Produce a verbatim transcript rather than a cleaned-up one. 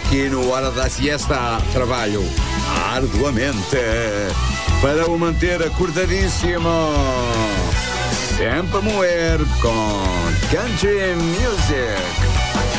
Aqui no Hora da Siesta trabalho arduamente para o manter acordadíssimo. Sempre a moer com Country Music.